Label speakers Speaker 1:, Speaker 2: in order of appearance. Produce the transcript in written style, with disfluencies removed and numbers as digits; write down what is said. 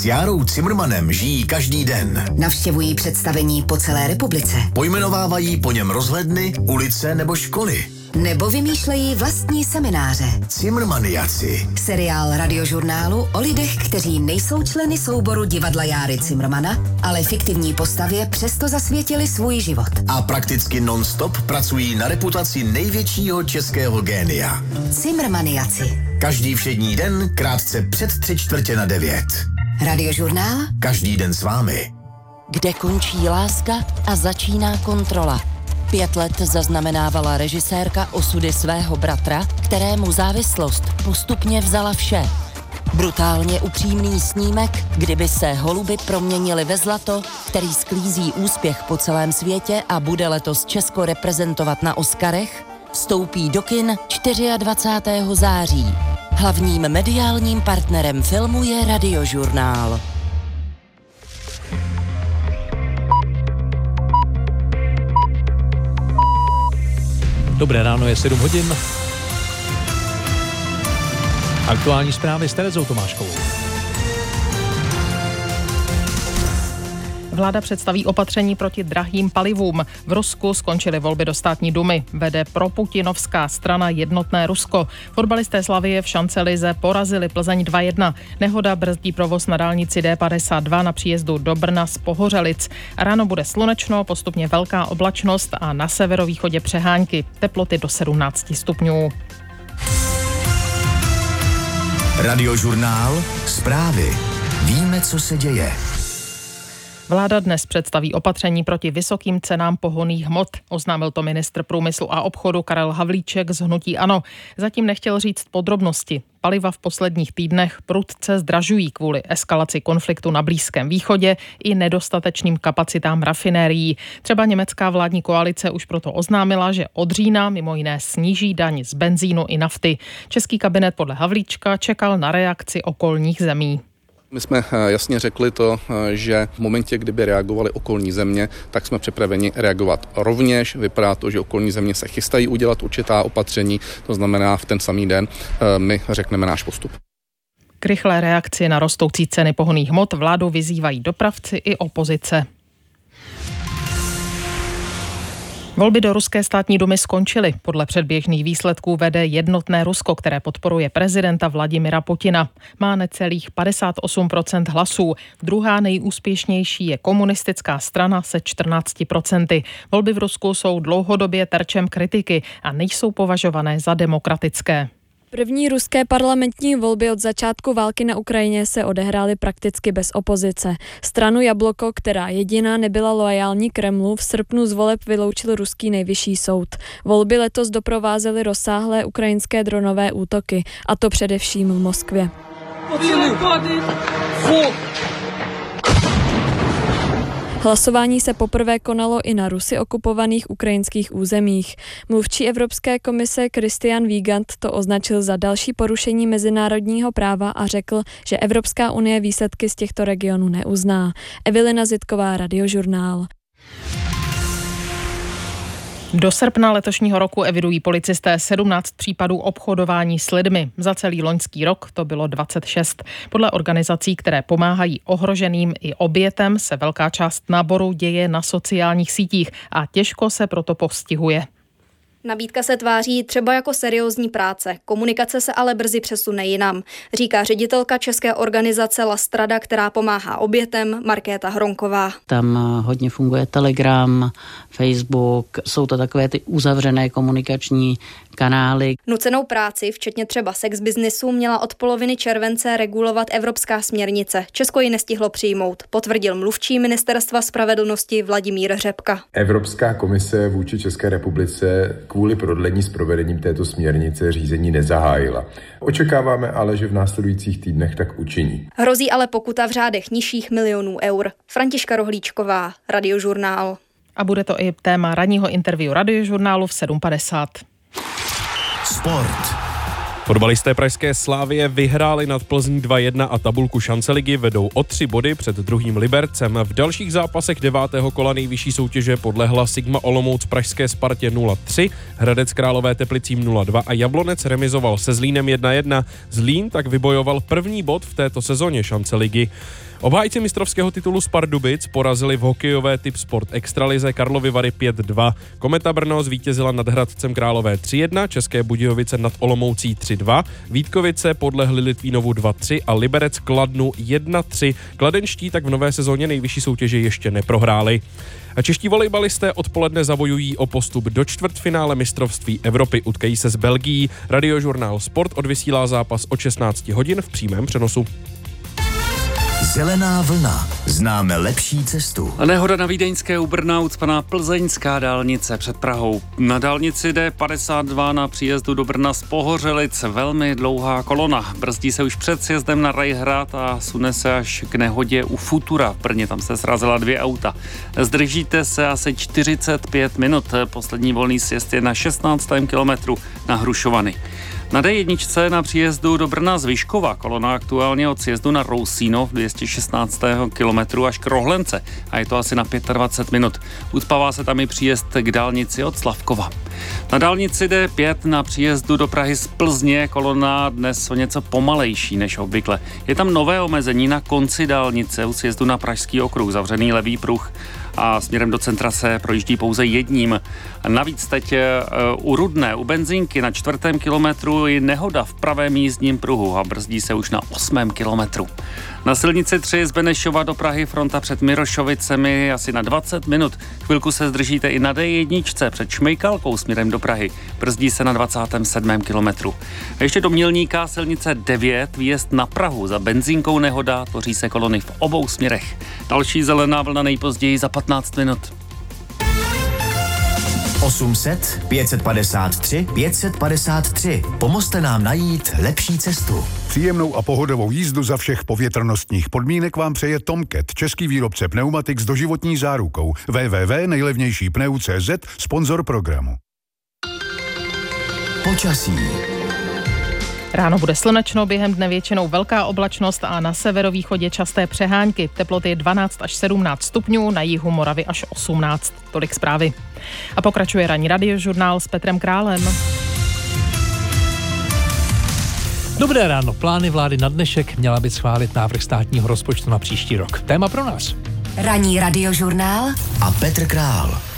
Speaker 1: S Járou Cimrmanem žijí každý den.
Speaker 2: Navštěvují představení po celé republice.
Speaker 1: Pojmenovávají po něm rozhledny, ulice nebo školy.
Speaker 2: Nebo vymýšlejí vlastní semináře.
Speaker 1: Cimrmaniaci.
Speaker 2: Seriál radiožurnálu o lidech, kteří nejsou členy souboru divadla Járy Cimrmana, ale fiktivní postavě přesto zasvětili svůj život.
Speaker 1: A prakticky non-stop pracují na reputaci největšího českého génia.
Speaker 2: Cimrmaniaci.
Speaker 1: Každý všední den, krátce před 8:45.
Speaker 2: Radiožurnál.
Speaker 1: Každý den s vámi.
Speaker 3: Kde končí láska a začíná kontrola. 5 let zaznamenávala režisérka osudy svého bratra, kterému závislost postupně vzala vše. Brutálně upřímný snímek, kdyby se holuby proměnili ve zlato, který sklízí úspěch po celém světě a bude letos Česko reprezentovat na Oscarech, vstoupí do kin 24. září. Hlavním mediálním partnerem filmu je Radiožurnál.
Speaker 4: Dobré ráno, je 7 hodin. Aktuální zprávy s Terezou Tomáškovou.
Speaker 5: Vláda představí opatření proti drahým palivům. V Rusku skončily volby do státní dumy. Vede proputinovská strana Jednotné Rusko. Fotbalisté Slavie v šancelize porazili Plzeň 2-1. Nehoda brzdí provoz na dálnici D52 na příjezdu do Brna z Pohořelic. Ráno bude slunečno, postupně velká oblačnost a na severovýchodě přehánky. Teploty do 17 stupňů.
Speaker 1: Radiožurnál. Zprávy. Víme, co se děje.
Speaker 5: Vláda dnes představí opatření proti vysokým cenám pohonných hmot. Oznámil to ministr průmyslu a obchodu Karel Havlíček z hnutí ANO. Zatím nechtěl říct podrobnosti. Paliva v posledních týdnech prudce zdražují kvůli eskalaci konfliktu na Blízkém východě i nedostatečným kapacitám rafinérií. Třeba německá vládní koalice už proto oznámila, že od října mimo jiné sníží daň z benzínu i nafty. Český kabinet podle Havlíčka čekal na reakci okolních zemí.
Speaker 6: My jsme jasně řekli to, že v momentě, kdyby reagovaly okolní země, tak jsme připraveni reagovat rovněž. Vypadá to, že okolní země se chystají udělat určitá opatření, to znamená v ten samý den my řekneme náš postup.
Speaker 5: K rychlé reakci na rostoucí ceny pohonných hmot vládu vyzývají dopravci i opozice. Volby do ruské státní dumy skončily. Podle předběžných výsledků vede Jednotné Rusko, které podporuje prezidenta Vladimira Putina. Má necelých 58% hlasů. Druhá nejúspěšnější je komunistická strana se 14%. Volby v Rusku jsou dlouhodobě terčem kritiky a nejsou považované za demokratické.
Speaker 7: První ruské parlamentní volby od začátku války na Ukrajině se odehrály prakticky bez opozice. Stranu Jabloko, která jediná nebyla loajální Kremlu, v srpnu z voleb vyloučil ruský nejvyšší soud. Volby letos doprovázely rozsáhlé ukrajinské dronové útoky, a to především v Moskvě. Hlasování se poprvé konalo i na Rusy okupovaných ukrajinských územích. Mluvčí Evropské komise Christian Wiegand to označil za další porušení mezinárodního práva a řekl, že Evropská unie výsledky z těchto regionů neuzná. Evelina Zitková, Radiožurnál.
Speaker 5: Do srpna letošního roku evidují policisté 17 případů obchodování s lidmi. Za celý loňský rok to bylo 26. Podle organizací, které pomáhají ohroženým i obětem, se velká část náboru děje na sociálních sítích a těžko se proto postihuje.
Speaker 8: Nabídka se tváří třeba jako seriózní práce, komunikace se ale brzy přesune jinam, říká ředitelka české organizace La Strada, která pomáhá obětem, Markéta Hronková.
Speaker 9: Tam hodně funguje Telegram, Facebook, jsou to takové ty uzavřené komunikační kanály.
Speaker 8: Nucenou práci, včetně třeba sex biznisu, měla od poloviny července regulovat evropská směrnice. Česko ji nestihlo přijmout, potvrdil mluvčí Ministerstva spravedlnosti Vladimír Řepka.
Speaker 10: Evropská komise vůči České republice kvůli prodlení s provedením této směrnice řízení nezahájila. Očekáváme ale, že v následujících týdnech tak učiní.
Speaker 8: Hrozí ale pokuta v řádech nižších milionů eur. Františka Rohlíčková, Radiožurnál.
Speaker 5: A bude to i téma ranního interview Radiožurnálu v 7:50.
Speaker 1: Sport.
Speaker 11: Fotbalisté pražské Slavie vyhráli nad Plzní 2-1 a tabulku šanceligy vedou o 3 body před druhým Libercem. V dalších zápasech 9. kola nejvyšší soutěže podlehla Sigma Olomouc pražské Spartě 0-3, Hradec Králové Teplicím 0-2 a Jablonec remizoval se Zlínem 1-1. Zlín tak vybojoval první bod v této sezóně šanceligy. Obhájci mistrovského titulu z Pardubic porazili v hokejové typ sport extralize Karlovy Vary 5-2. Kometa Brno zvítězila nad Hradcem Králové 3-1, České Budějovice nad Olomoucí 3-2, Vítkovice podlehli Litvínovu 2-3 a Liberec Kladnu 1-3. Kladenští tak v nové sezóně nejvyšší soutěže ještě neprohráli. A čeští volejbalisté odpoledne zabojují o postup do čtvrtfinále mistrovství Evropy. Utkají se s Belgií. Radiožurnál Sport odvysílá zápas od 16 hodin v přímém přenosu.
Speaker 1: Zelená vlna. Známe lepší cestu.
Speaker 12: Nehoda na vídeňské u Brna ucpaná plzeňská dálnice před Prahou. Na dálnici D52 na příjezdu do Brna z Pohořelic velmi dlouhá kolona. Brzdí se už před sjezdem na Rajhrad a sune se až k nehodě u Futura v Brně. Tam se srazila 2 auta. Zdržíte se asi 45 minut. Poslední volný sjezd je na 16. kilometru na Hrušovany. Na D1 na příjezdu do Brna z Vyškova kolona aktuálně od sjezdu na Rousínov 216. kilometru až k Rohlence a je to asi na 25 minut. Ucpává se tam i příjezd k dálnici od Slavkova. Na dálnici D5 na příjezdu do Prahy z Plzně kolona dnes o něco pomalejší než obvykle. Je tam nové omezení na konci dálnice u sjezdu na Pražský okruh, zavřený levý pruh a směrem do centra se projíždí pouze jedním. Navíc teď u Rudné, u Benzínky na 4. kilometru je nehoda v pravém jízdním pruhu a brzdí se už na 8. kilometru. Na silnici 3 z Benešova do Prahy fronta před Mirošovicemi asi na 20 minut. Chvilku se zdržíte i na D1 před Šmejkalkou směrem do Prahy. Brzdí se na 27. kilometru. A ještě do Mělníka silnice 9, výjezd na Prahu. Za Benzínkou nehoda, tvoří se kolony v obou směrech. Další zelená vlna nejpozději za 15 minut.
Speaker 1: 800 553 553. Pomozte nám najít lepší cestu.
Speaker 13: Příjemnou a pohodovou jízdu za všech povětrnostních podmínek vám přeje Tomcat, český výrobce pneumatik s doživotní zárukou. www.nejlevnějšípneu.cz, sponzor programu.
Speaker 1: Počasí.
Speaker 5: Ráno bude slnečno, během dne většinou velká oblačnost a na severovýchodě časté přehánky. Teploty 12 až 17 stupňů, na jihu Moravy až 18. Tolik zprávy. A pokračuje ranní radiožurnál s Petrem Králem.
Speaker 4: Dobré ráno. Plány vlády na dnešek měla by schválit návrh státního rozpočtu na příští rok. Téma pro nás.
Speaker 2: Ranní radiožurnál
Speaker 1: a Petr Král.